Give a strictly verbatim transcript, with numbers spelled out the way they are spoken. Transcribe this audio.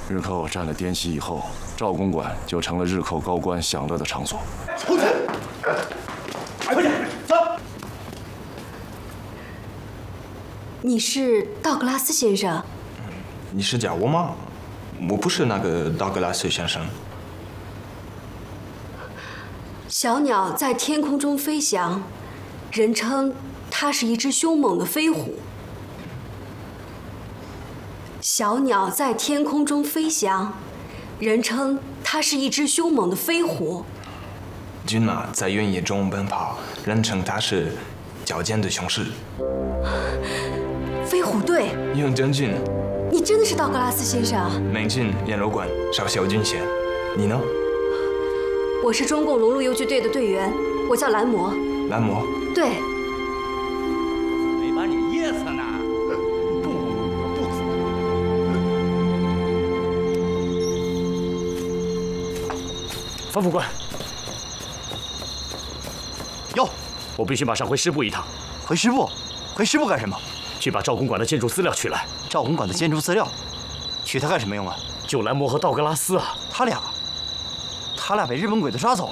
日寇占了滇西以后，赵公馆就成了日寇高官享乐的场所。 出去！快点，走！ 你是道格拉斯先生？ 你是叫我吗？我不是那个道格拉斯先生。 小鸟在天空中飞翔，人称它是一只凶猛的飞虎。小鸟在天空中飞翔，人称它是一只凶猛的飞虎。 骏马在原野中奔跑，人称它是矫健的雄狮。 飞虎队， 杨将军， 你真的是道格拉斯先生啊？ 南京燕楼馆少校军衔，你呢？ 我是中共龙鹿游击队的队员，我叫蓝魔。 蓝魔？ 对。 没把你噎死呢！不不死！ 方副官， 哟， 我必须马上回师部一趟。 回师部？回师部干什么？ 去把赵公馆的建筑资料取来。 赵公馆的建筑资料，取它干什么用啊？ 救蓝魔和道格拉斯啊！ 他俩，他俩被日本鬼子抓走